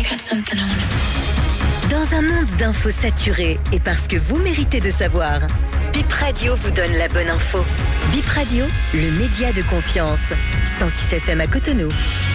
Dans un monde d'infos saturées et parce que vous méritez de savoir, Bip Radio vous donne la bonne info. Bip Radio, le média de confiance. 106 FM à Cotonou.